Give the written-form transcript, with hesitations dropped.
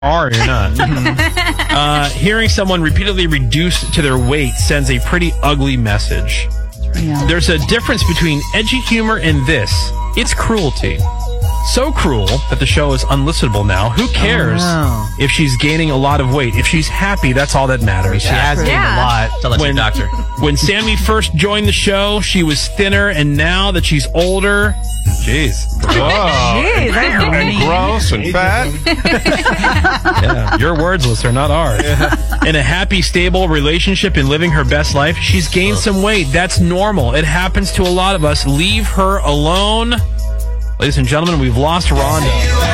are, you're not. Hearing someone repeatedly reduced to their weight sends a pretty ugly message. Yeah. There's a difference between edgy humor and this. It's cruelty. So cruel that the show is unlistenable now. Who cares if she's gaining a lot of weight? If she's happy, that's all that matters. She has gained a lot. Tell that to your doctor. When Sammy first joined the show, she was thinner, and now that she's older, jeez. Jeez, And gross and fat. Yeah, your words, listener, not ours. In a happy, stable relationship and living her best life, she's gained some weight. That's normal. It happens to a lot of us. Leave her alone. Ladies and gentlemen, we've lost Rhonda.